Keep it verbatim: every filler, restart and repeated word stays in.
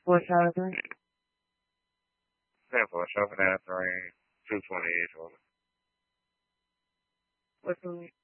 Four shot three. ten four, shopping at three, two twenty each one. What's the